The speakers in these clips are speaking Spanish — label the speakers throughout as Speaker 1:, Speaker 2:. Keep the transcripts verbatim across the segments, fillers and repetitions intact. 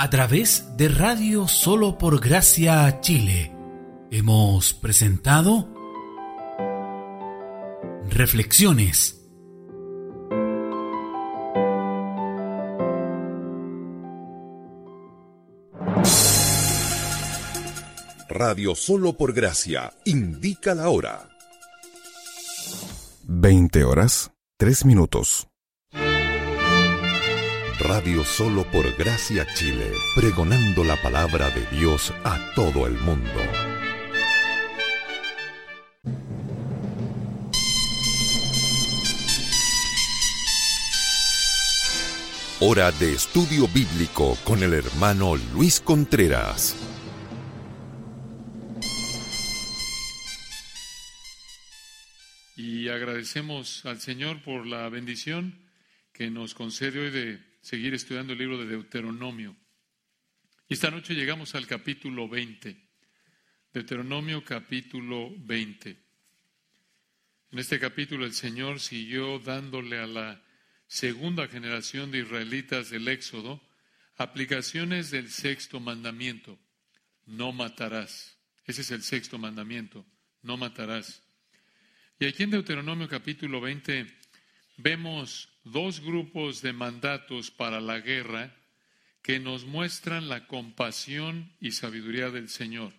Speaker 1: A través de Radio Solo por Gracia Chile, hemos presentado Reflexiones.
Speaker 2: Radio Solo por Gracia indica la hora.
Speaker 3: veinte horas, tres minutos.
Speaker 2: Radio Solo por Gracia Chile, pregonando la palabra de Dios a todo el mundo. Hora de estudio bíblico con el hermano Luis Contreras.
Speaker 4: Y agradecemos al Señor por la bendición que nos concede hoy de seguir estudiando el libro de Deuteronomio. Y esta noche llegamos al capítulo veinte. Deuteronomio capítulo veinte. En este capítulo el Señor siguió dándole a la segunda generación de israelitas del Éxodo aplicaciones del sexto mandamiento. No matarás. Ese es el sexto mandamiento. No matarás. Y aquí en Deuteronomio capítulo veinte vemos dos grupos de mandatos para la guerra que nos muestran la compasión y sabiduría del Señor.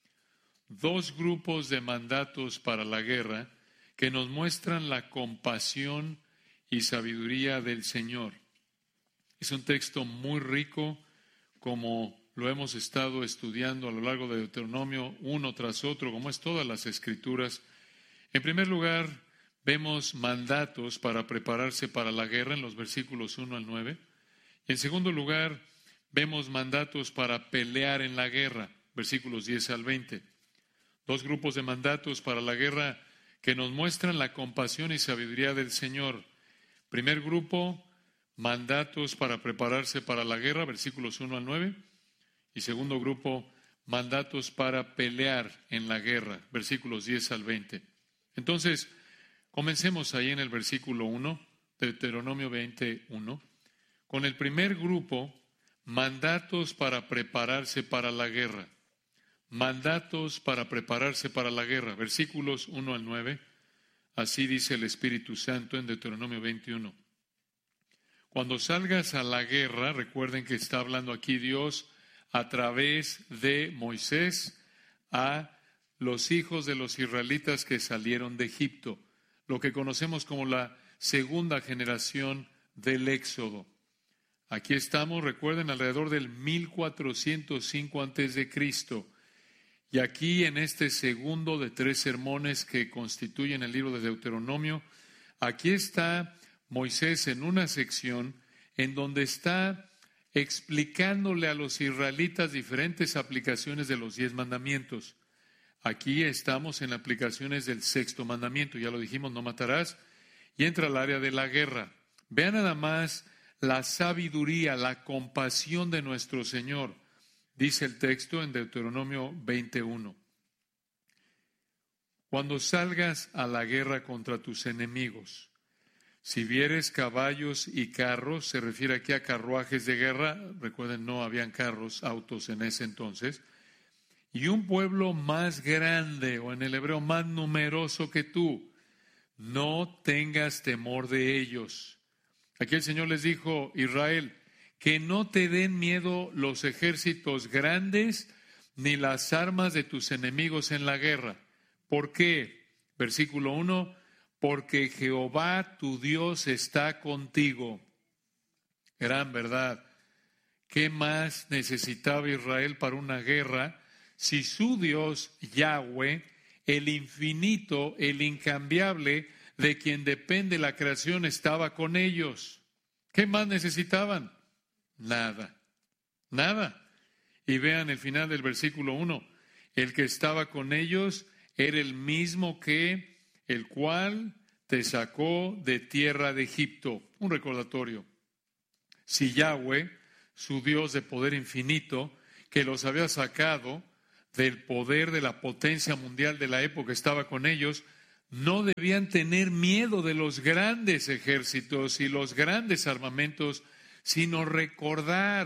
Speaker 4: Dos grupos de mandatos para la guerra que nos muestran la compasión y sabiduría del Señor. Es un texto muy rico, como lo hemos estado estudiando a lo largo de Deuteronomio, uno tras otro, como es todas las Escrituras. En primer lugar, vemos mandatos para prepararse para la guerra en los versículos uno al nueve. Y en segundo lugar, vemos mandatos para pelear en la guerra, versículos diez al veinte. Dos grupos de mandatos para la guerra que nos muestran la compasión y sabiduría del Señor. Primer grupo, mandatos para prepararse para la guerra, versículos uno al nueve. Y segundo grupo, mandatos para pelear en la guerra, versículos diez al veinte. Entonces, comencemos ahí en el versículo uno, Deuteronomio veinte uno, con el primer grupo, mandatos para prepararse para la guerra. Mandatos para prepararse para la guerra, versículos uno al nueve. Así dice el Espíritu Santo en Deuteronomio veintiuno. Cuando salgas a la guerra, recuerden que está hablando aquí Dios a través de Moisés a los hijos de los israelitas que salieron de Egipto, lo que conocemos como la segunda generación del Éxodo. Aquí estamos, recuerden, alrededor del mil cuatrocientos cinco antes de Cristo. Y aquí en este segundo de tres sermones que constituyen el libro de Deuteronomio, aquí está Moisés en una sección en donde está explicándole a los israelitas diferentes aplicaciones de los diez mandamientos. Aquí estamos en aplicaciones del sexto mandamiento, ya lo dijimos, no matarás, y entra al área de la guerra. Vean nada más la sabiduría, la compasión de nuestro Señor. Dice el texto en Deuteronomio veintiuno. Cuando salgas a la guerra contra tus enemigos, si vieres caballos y carros, se refiere aquí a carruajes de guerra, recuerden, no habían carros, autos en ese entonces, y un pueblo más grande, o en el hebreo más numeroso que tú, no tengas temor de ellos. Aquí el Señor les dijo, Israel, que no te den miedo los ejércitos grandes ni las armas de tus enemigos en la guerra. ¿Por qué? Versículo uno, porque Jehová tu Dios está contigo. Gran verdad. ¿Qué más necesitaba Israel para una guerra si su Dios, Yahweh, el infinito, el incambiable, de quien depende la creación, estaba con ellos? ¿Qué más necesitaban? Nada, nada. Y vean el final del versículo uno. El que estaba con ellos era el mismo que el cual te sacó de tierra de Egipto. Un recordatorio. Si Yahweh, su Dios de poder infinito, que los había sacado del poder de la potencia mundial de la época, estaba con ellos, no debían tener miedo de los grandes ejércitos y los grandes armamentos, sino recordar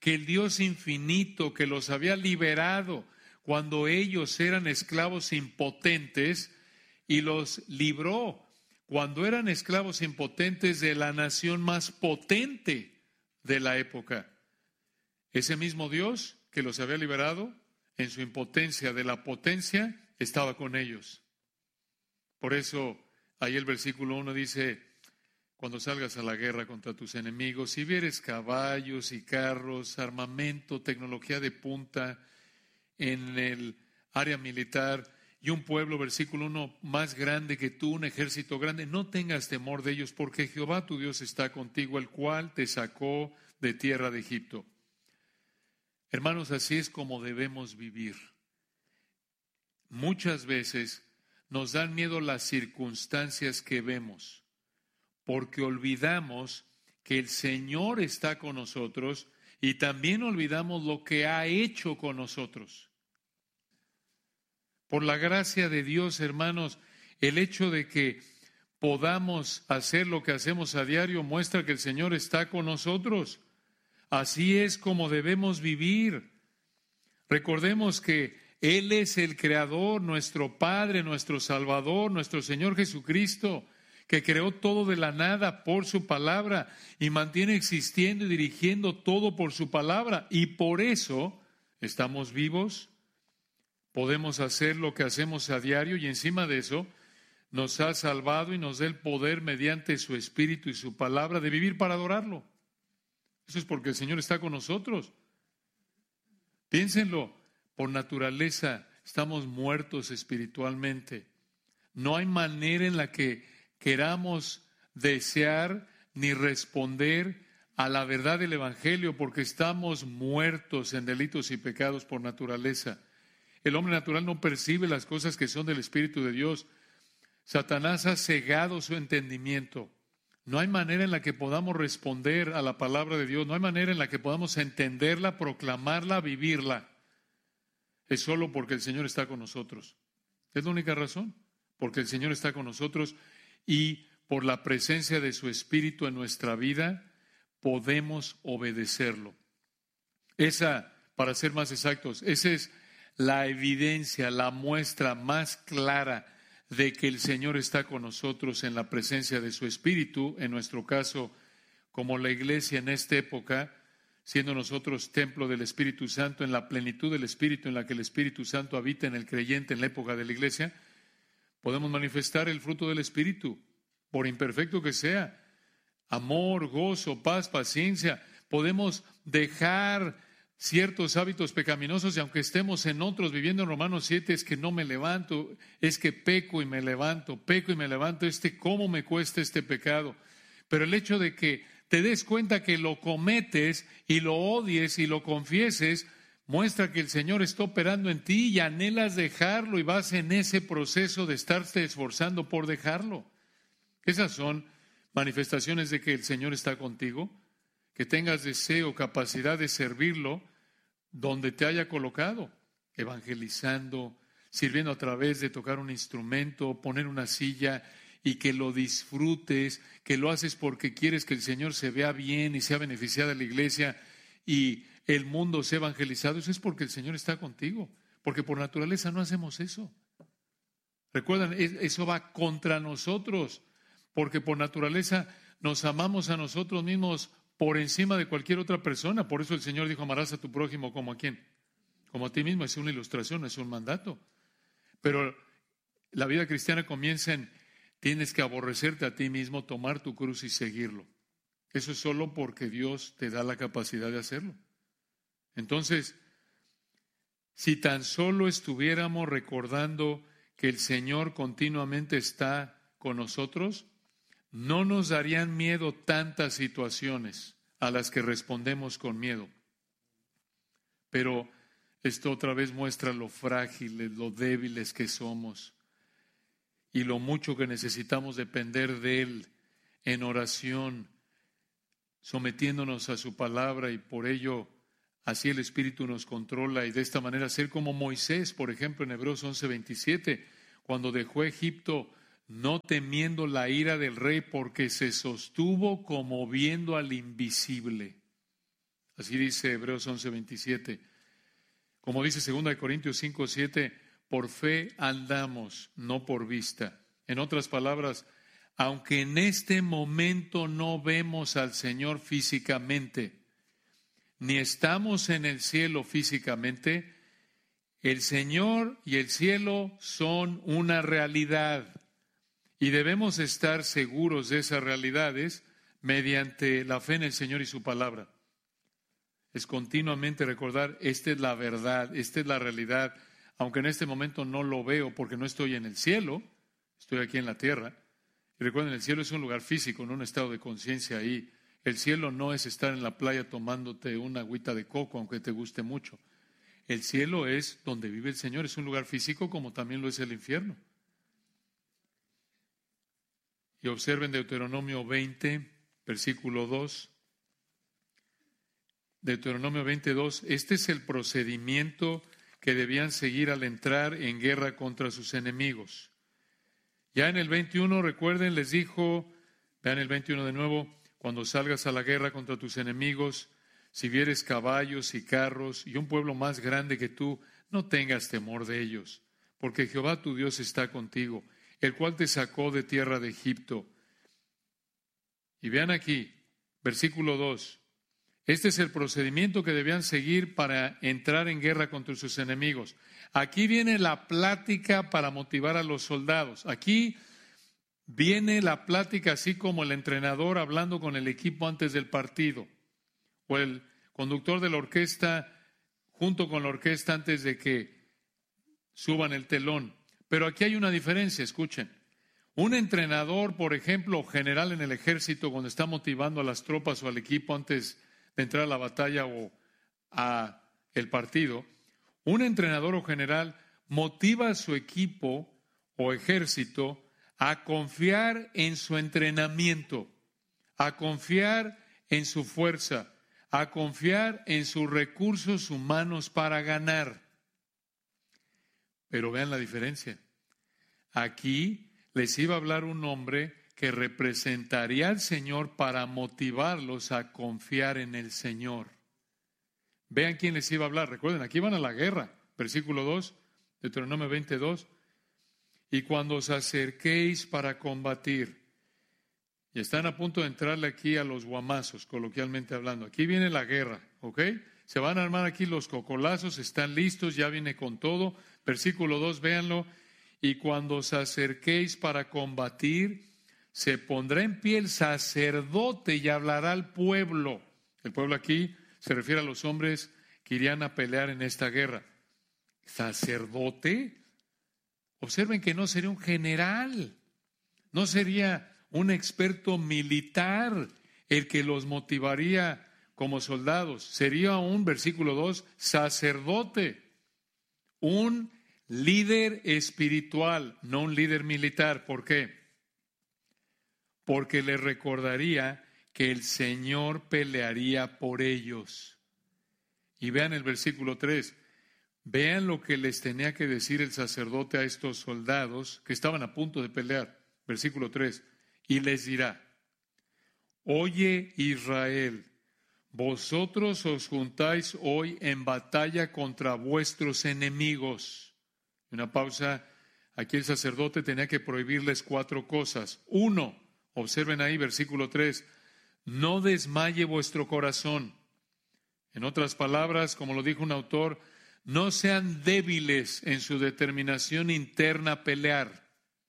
Speaker 4: que el Dios infinito que los había liberado cuando ellos eran esclavos impotentes y los libró cuando eran esclavos impotentes de la nación más potente de la época. Ese mismo Dios que los había liberado en su impotencia de la potencia estaba con ellos. Por eso ahí el versículo uno dice: cuando salgas a la guerra contra tus enemigos, si vieres caballos y carros, armamento, tecnología de punta en el área militar y un pueblo, versículo uno, más grande que tú, un ejército grande, no tengas temor de ellos, porque Jehová tu Dios está contigo, el cual te sacó de tierra de Egipto. Hermanos, así es como debemos vivir. Muchas veces nos dan miedo las circunstancias que vemos, porque olvidamos que el Señor está con nosotros y también olvidamos lo que ha hecho con nosotros. Por la gracia de Dios, hermanos, el hecho de que podamos hacer lo que hacemos a diario muestra que el Señor está con nosotros. Así es como debemos vivir. Recordemos que Él es el Creador, nuestro Padre, nuestro Salvador, nuestro Señor Jesucristo, que creó todo de la nada por su palabra y mantiene existiendo y dirigiendo todo por su palabra. Y por eso estamos vivos, podemos hacer lo que hacemos a diario y encima de eso nos ha salvado y nos da el poder mediante su Espíritu y su palabra de vivir para adorarlo. Eso es porque el Señor está con nosotros. Piénsenlo, por naturaleza estamos muertos espiritualmente. No hay manera en la que queramos desear ni responder a la verdad del Evangelio, porque estamos muertos en delitos y pecados por naturaleza. El hombre natural no percibe las cosas que son del Espíritu de Dios. Satanás ha cegado su entendimiento. No hay manera en la que podamos responder a la palabra de Dios. No hay manera en la que podamos entenderla, proclamarla, vivirla. Es solo porque el Señor está con nosotros. Es la única razón. Porque el Señor está con nosotros y por la presencia de su Espíritu en nuestra vida podemos obedecerlo. Esa, para ser más exactos, esa es la evidencia, la muestra más clara de que el Señor está con nosotros en la presencia de su Espíritu, en nuestro caso, como la iglesia en esta época, siendo nosotros templo del Espíritu Santo, en la plenitud del Espíritu, en la que el Espíritu Santo habita en el creyente en la época de la iglesia, podemos manifestar el fruto del Espíritu, por imperfecto que sea, amor, gozo, paz, paciencia. Podemos dejar ciertos hábitos pecaminosos y aunque estemos en otros, viviendo en Romanos siete, es que no me levanto, es que peco y me levanto, peco y me levanto, este cómo me cuesta este pecado. Pero el hecho de que te des cuenta que lo cometes y lo odies y lo confieses, muestra que el Señor está operando en ti y anhelas dejarlo y vas en ese proceso de estarte esforzando por dejarlo. Esas son manifestaciones de que el Señor está contigo, que tengas deseo, capacidad de servirlo donde te haya colocado, evangelizando, sirviendo a través de tocar un instrumento, poner una silla y que lo disfrutes, que lo haces porque quieres que el Señor se vea bien y sea beneficiada la iglesia y el mundo sea evangelizado. Eso es porque el Señor está contigo, porque por naturaleza no hacemos eso. Recuerdan, eso va contra nosotros, porque por naturaleza nos amamos a nosotros mismos por encima de cualquier otra persona. Por eso el Señor dijo: amarás a tu prójimo como a quién, como a ti mismo. Es una ilustración, es un mandato. Pero la vida cristiana comienza en: tienes que aborrecerte a ti mismo, tomar tu cruz y seguirlo. Eso es solo porque Dios te da la capacidad de hacerlo. Entonces, si tan solo estuviéramos recordando que el Señor continuamente está con nosotros, no nos darían miedo tantas situaciones a las que respondemos con miedo. Pero esto otra vez muestra lo frágiles, lo débiles que somos y lo mucho que necesitamos depender de Él en oración, sometiéndonos a su palabra, y por ello así el Espíritu nos controla y de esta manera ser como Moisés, por ejemplo, en Hebreos once veintisiete, cuando dejó Egipto no temiendo la ira del rey, porque se sostuvo como viendo al invisible. Así dice Hebreos once veintisiete. Como dice segunda de Corintios cinco siete, por fe andamos, no por vista. En otras palabras, aunque en este momento no vemos al Señor físicamente, ni estamos en el cielo físicamente, el Señor y el cielo son una realidad y debemos estar seguros de esas realidades mediante la fe en el Señor y su palabra. Es continuamente recordar, esta es la verdad, esta es la realidad, aunque en este momento no lo veo porque no estoy en el cielo, estoy aquí en la tierra. Y recuerden, el cielo es un lugar físico, no un estado de conciencia ahí. El cielo no es estar en la playa tomándote una agüita de coco, aunque te guste mucho. El cielo es donde vive el Señor, es un lugar físico como también lo es el infierno. Y observen Deuteronomio veinte, versículo dos. Deuteronomio veintidós, este es el procedimiento que debían seguir al entrar en guerra contra sus enemigos. Ya en el veintiuno, recuerden, les dijo, vean el veintiuno de nuevo, cuando salgas a la guerra contra tus enemigos, si vieres caballos y carros y un pueblo más grande que tú, no tengas temor de ellos, porque Jehová tu Dios está contigo, el cual te sacó de tierra de Egipto. Y vean aquí, versículo dos. Este es el procedimiento que debían seguir para entrar en guerra contra sus enemigos. Aquí viene la plática para motivar a los soldados. Aquí viene la plática así como el entrenador hablando con el equipo antes del partido, o el conductor de la orquesta junto con la orquesta antes de que suban el telón. Pero aquí hay una diferencia, escuchen. Un entrenador, por ejemplo, o general en el ejército, cuando está motivando a las tropas o al equipo antes de entrar a la batalla o a el partido, un entrenador o general motiva a su equipo o ejército a confiar en su entrenamiento, a confiar en su fuerza, a confiar en sus recursos humanos para ganar. Pero vean la diferencia. Aquí les iba a hablar un hombre que representaría al Señor para motivarlos a confiar en el Señor. Vean quién les iba a hablar. Recuerden, aquí van a la guerra. Versículo dos, Deuteronomio veintidós. Y cuando os acerquéis para combatir, y están a punto de entrarle aquí a los guamazos, coloquialmente hablando. Aquí viene la guerra, ¿ok? Se van a armar aquí los cocolazos, están listos, ya viene con todo. Versículo dos, véanlo. Y cuando os acerquéis para combatir, se pondrá en pie el sacerdote y hablará al pueblo. El pueblo aquí se refiere a los hombres que irían a pelear en esta guerra. ¿Sacerdote? Observen que no sería un general, no sería un experto militar el que los motivaría como soldados. Sería un, versículo dos, sacerdote, un líder espiritual, no un líder militar. ¿Por qué? Porque les recordaría que el Señor pelearía por ellos. Y vean el versículo tres. Vean lo que les tenía que decir el sacerdote a estos soldados que estaban a punto de pelear. Versículo tres. Y les dirá, oye Israel, vosotros os juntáis hoy en batalla contra vuestros enemigos. Una pausa. Aquí el sacerdote tenía que prohibirles cuatro cosas. Uno, observen ahí versículo tres, no desmaye vuestro corazón. En otras palabras, como lo dijo un autor, no sean débiles en su determinación interna a pelear.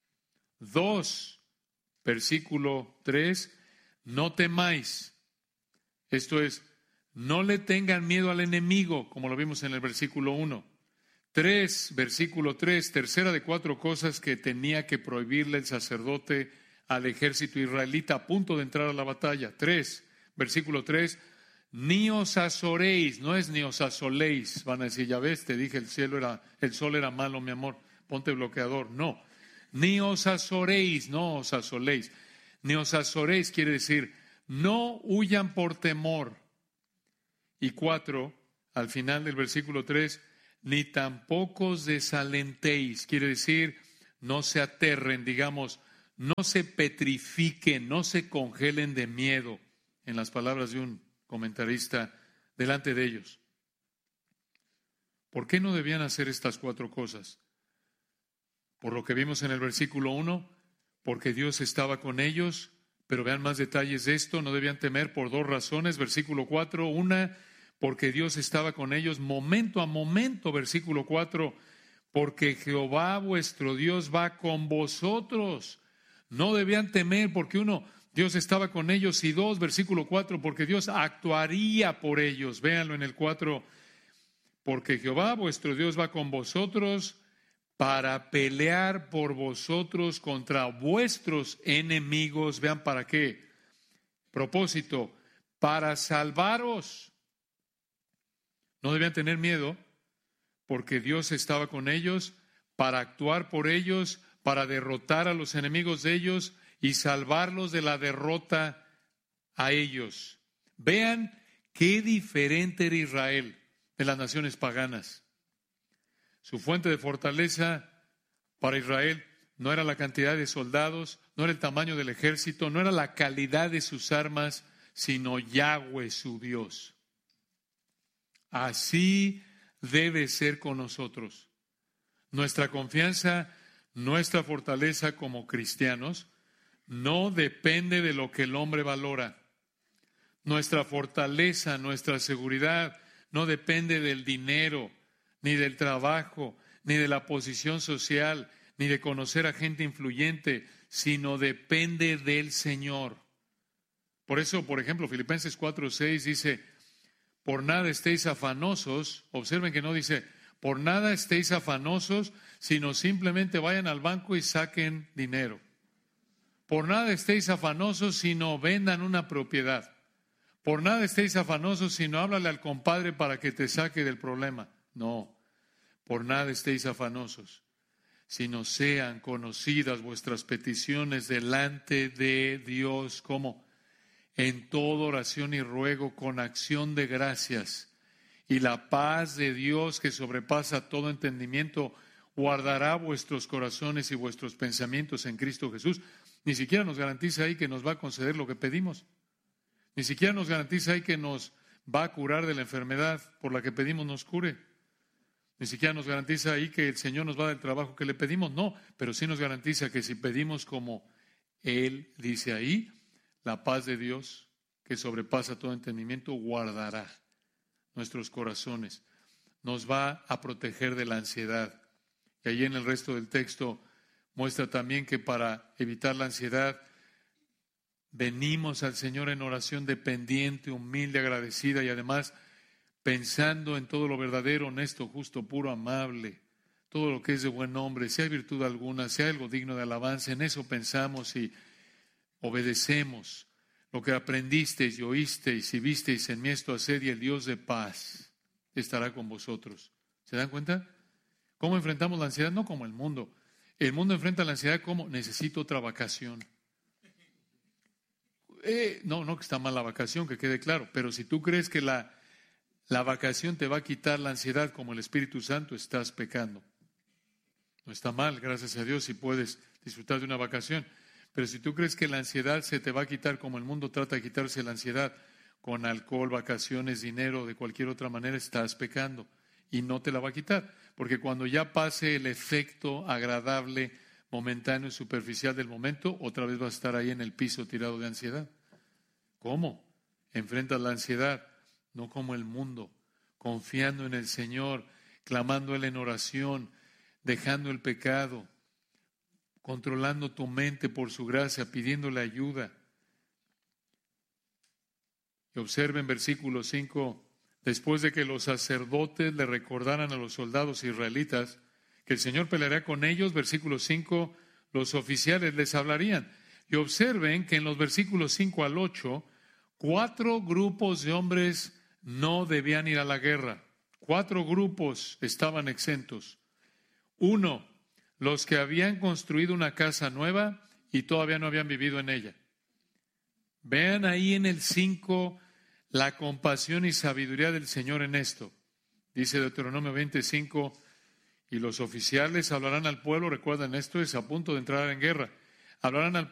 Speaker 4: Dos, versículo tres, no temáis. Esto es, no le tengan miedo al enemigo, como lo vimos en el versículo uno. Tres, versículo tres, tercera de cuatro cosas que tenía que prohibirle el sacerdote al ejército israelita a punto de entrar a la batalla. Tres, versículo tres, ni os azoréis, no es ni os asoléis. Van a decir, ya ves, te dije el cielo era, el sol era malo, mi amor, ponte bloqueador. No, ni os azoréis, no os asoléis. Ni os azoréis quiere decir, no huyan por temor. Y cuatro, al final del versículo tres, ni tampoco os desalentéis, quiere decir, no se aterren, digamos, no se petrifiquen, no se congelen de miedo, en las palabras de un comentarista delante de ellos. ¿Por qué no debían hacer estas cuatro cosas? Por lo que vimos en el versículo uno, porque Dios estaba con ellos, pero vean más detalles de esto, no debían temer por dos razones. Versículo cuatro, una, porque Dios estaba con ellos momento a momento. Versículo cuatro, porque Jehová vuestro Dios va con vosotros. No debían temer porque uno, Dios estaba con ellos, y dos, versículo cuatro, porque Dios actuaría por ellos. Véanlo en el cuatro, porque Jehová vuestro Dios va con vosotros para pelear por vosotros contra vuestros enemigos. Vean para qué. Propósito, para salvaros. No debían tener miedo porque Dios estaba con ellos para actuar por ellos, para derrotar a los enemigos de ellos y salvarlos de la derrota a ellos. Vean qué diferente era Israel de las naciones paganas. Su fuente de fortaleza para Israel no era la cantidad de soldados, no era el tamaño del ejército, no era la calidad de sus armas, sino Yahweh su Dios. Así debe ser con nosotros. Nuestra confianza, nuestra fortaleza como cristianos no depende de lo que el hombre valora. Nuestra fortaleza, nuestra seguridad no depende del dinero, ni del trabajo, ni de la posición social, ni de conocer a gente influyente, sino depende del Señor. Por eso, por ejemplo, Filipenses cuatro seis dice, por nada estéis afanosos. Observen que no dice, por nada estéis afanosos, sino simplemente vayan al banco y saquen dinero. Por nada estéis afanosos, sino vendan una propiedad. Por nada estéis afanosos, sino háblale al compadre para que te saque del problema. No, por nada estéis afanosos, sino sean conocidas vuestras peticiones delante de Dios, como en toda oración y ruego con acción de gracias. Y la paz de Dios, que sobrepasa todo entendimiento, guardará vuestros corazones y vuestros pensamientos en Cristo Jesús. Ni siquiera nos garantiza ahí que nos va a conceder lo que pedimos. Ni siquiera nos garantiza ahí que nos va a curar de la enfermedad por la que pedimos nos cure. Ni siquiera nos garantiza ahí que el Señor nos va a dar el trabajo que le pedimos. No, pero sí nos garantiza que si pedimos como Él dice ahí, la paz de Dios, que sobrepasa todo entendimiento, guardará nuestros corazones. Nos va a proteger de la ansiedad. Y allí en el resto del texto muestra también que para evitar la ansiedad, venimos al Señor en oración dependiente, humilde, agradecida y además pensando en todo lo verdadero, honesto, justo, puro, amable, todo lo que es de buen nombre, si hay virtud alguna, si hay algo digno de alabanza, en eso pensamos y obedecemos lo que aprendisteis y oísteis y visteis en mí, esto haced, y el Dios de paz estará con vosotros. ¿Se dan cuenta? ¿Cómo enfrentamos la ansiedad? No como el mundo. El mundo enfrenta la ansiedad como necesito otra vacación. Eh, no, no que está mal la vacación, que quede claro, pero si tú crees que la, la vacación te va a quitar la ansiedad como el Espíritu Santo, estás pecando. No está mal, gracias a Dios, si puedes disfrutar de una vacación. Pero si tú crees que la ansiedad se te va a quitar como el mundo trata de quitarse la ansiedad, con alcohol, vacaciones, dinero, de cualquier otra manera, estás pecando. Y no te la va a quitar, porque cuando ya pase el efecto agradable, momentáneo y superficial del momento, otra vez vas a estar ahí en el piso tirado de ansiedad. ¿Cómo? Enfrentas la ansiedad, no como el mundo, confiando en el Señor, clamando a Él en oración, dejando el pecado, controlando tu mente por su gracia, pidiéndole ayuda. Y observen versículo cinco, después de que los sacerdotes le recordaran a los soldados israelitas que el Señor peleará con ellos, versículo cinco, los oficiales les hablarían. Y observen que en los versículos cinco al ocho, cuatro grupos de hombres no debían ir a la guerra. Cuatro grupos estaban exentos. Uno, los que habían construido una casa nueva y todavía no habían vivido en ella. Vean ahí en el cinco la compasión y sabiduría del Señor en esto. Dice Deuteronomio veinticinco, y los oficiales hablarán al pueblo, recuerden esto, es a punto de entrar en guerra, hablarán al